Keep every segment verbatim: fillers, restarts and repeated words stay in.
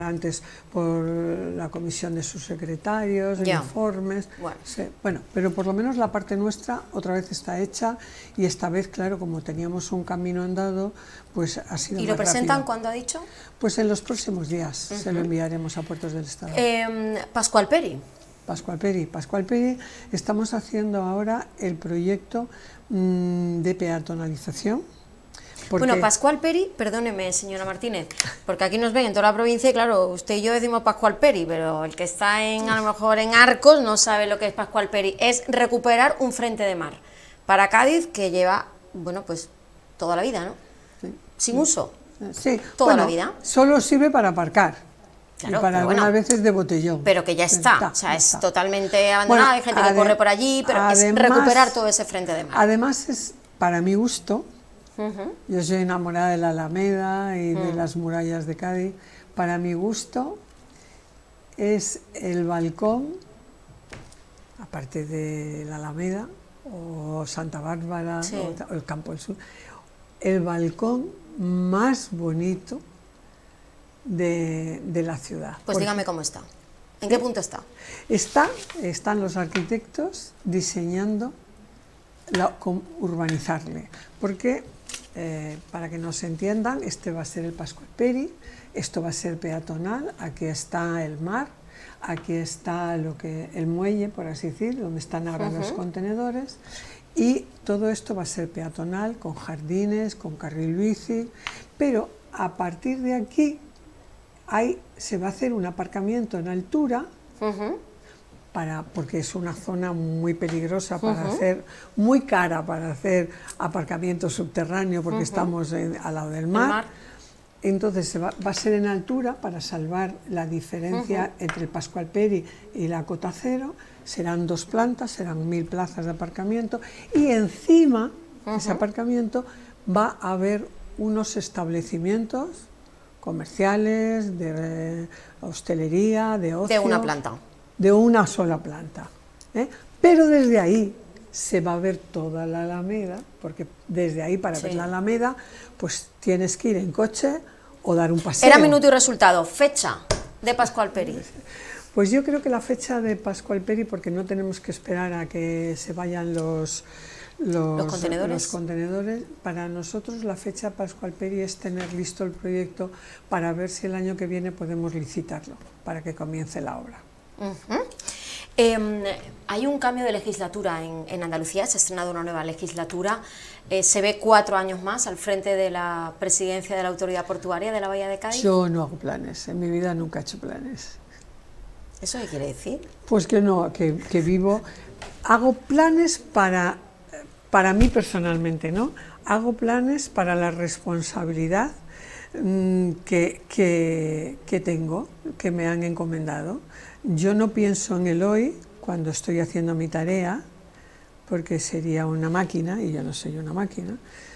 antes por la comisión de sus secretarios, de Ya. informes, Bueno. sí, bueno, pero por lo menos la parte nuestra otra vez está hecha y esta vez, claro, como teníamos un camino andado, pues ha sido ¿Y más lo presentan rápido. cuándo ha dicho? Pues en los próximos días Uh-huh. se lo enviaremos a Puertos del Estado. Eh, Pascual Peri. Pascual Peri, Pascual Peri, estamos haciendo ahora el proyecto mmm, de peatonalización. Porque... Bueno, Pascual Peri, perdóneme, señora Martínez, porque aquí nos ven en toda la provincia y claro, usted y yo decimos Pascual Peri, pero el que está en a lo mejor en Arcos no sabe lo que es Pascual Peri. Es recuperar un frente de mar para Cádiz que lleva, bueno, pues toda la vida, ¿no? Sí. Sin uso. Sí, toda bueno, la vida. Solo sirve para aparcar. Claro, y para algunas bueno, veces de botellón. Pero que ya está, está o sea, es está. totalmente abandonado, Bueno, hay gente que corre por allí, pero además, es recuperar todo ese frente de mar. Además es, para mi gusto, uh-huh. yo soy enamorada de la Alameda y de uh-huh. las murallas de Cádiz, para mi gusto es el balcón, aparte de la Alameda o Santa Bárbara sí. o el Campo del Sur, el balcón más bonito De, de la ciudad. Pues Porque dígame cómo está. ¿En qué punto está? Está, están los arquitectos diseñando la, con, urbanizarle, porque eh, para que nos entiendan, este va a ser el Pascual Peri, esto va a ser peatonal, aquí está el mar, aquí está lo que, el muelle, por así decir, donde están ahora uh-huh. los contenedores, y todo esto va a ser peatonal, con jardines, con carril bici, pero a partir de aquí Ahí se va a hacer un aparcamiento en altura, uh-huh. para, porque es una zona muy peligrosa para uh-huh. hacer, muy cara para hacer aparcamiento subterráneo, porque uh-huh. estamos en, al lado del mar. mar. Entonces se va, va a ser en altura para salvar la diferencia uh-huh. entre el Pascual Peri y la Cota Cero. Serán dos plantas, serán mil plazas de aparcamiento y encima uh-huh. de ese aparcamiento va a haber unos establecimientos comerciales, de hostelería, de ocio. De una planta. De una sola planta. ¿eh? Pero desde ahí se va a ver toda la Alameda, porque desde ahí para sí. ver la Alameda, pues tienes que ir en coche o dar un paseo. Era minuto y resultado. Fecha de Pascual Peri. Pues yo creo que la fecha de Pascual Peri, porque no tenemos que esperar a que se vayan los... Los, ¿Los, contenedores? los contenedores, para nosotros la fecha Pascual Peri es tener listo el proyecto para ver si el año que viene podemos licitarlo, para que comience la obra. Uh-huh. eh, hay un cambio de legislatura en, en Andalucía, se ha estrenado una nueva legislatura, eh, se ve cuatro años más al frente de la presidencia de la Autoridad Portuaria de la Bahía de Cádiz. Yo no hago planes, en mi vida nunca he hecho planes. ¿Eso qué quiere decir? Pues que no, que, que vivo, hago planes para... Para mí personalmente, ¿no? Hago planes para la responsabilidad mmm, que, que, que tengo, que me han encomendado. Yo no pienso en el hoy cuando estoy haciendo mi tarea, porque sería una máquina, y yo no soy una máquina.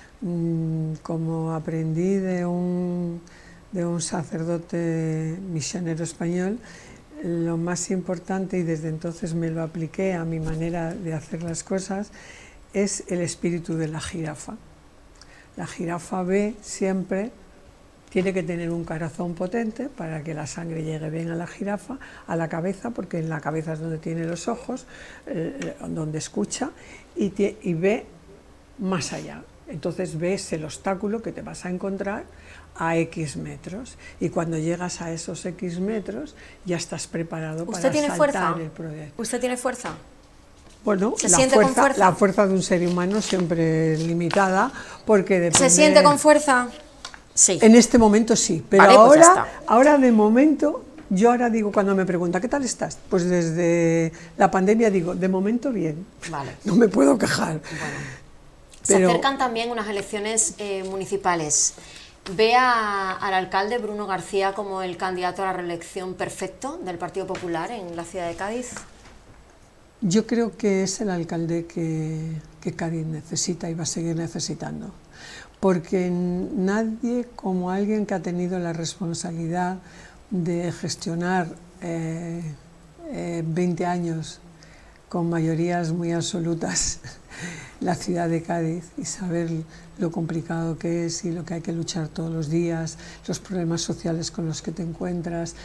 Mmm, como aprendí de un, de un sacerdote misionero español, lo más importante, y desde entonces me lo apliqué a mi manera de hacer las cosas, es el espíritu de la jirafa. La jirafa ve siempre, tiene que tener un corazón potente para que la sangre llegue bien a la jirafa, a la cabeza, porque en la cabeza es donde tiene los ojos, eh, donde escucha, y, te, y ve más allá. Entonces ves el obstáculo que te vas a encontrar a X metros, y cuando llegas a esos X metros ya estás preparado para saltar fuerza? el proyecto. ¿Usted tiene fuerza? Bueno, ¿Se la siente fuerza, con fuerza? La fuerza de un ser humano siempre es limitada, porque depende... ¿Se siente con fuerza? Sí. En este momento sí, pero vale, pues ahora, ahora de momento, yo ahora digo, cuando me preguntan, ¿qué tal estás? Pues desde la pandemia digo, de momento bien, vale. No me puedo quejar. Bueno. Pero... Se acercan también unas elecciones eh, municipales. ¿Ve a, al alcalde Bruno García como el candidato a la reelección perfecto del Partido Popular en la ciudad de Cádiz? Yo creo que es el alcalde que, que Cádiz necesita y va a seguir necesitando, porque nadie como alguien que ha tenido la responsabilidad de gestionar eh, eh, veinte años con mayorías muy absolutas la ciudad de Cádiz y saber lo complicado que es y lo que hay que luchar todos los días, los problemas sociales con los que te encuentras,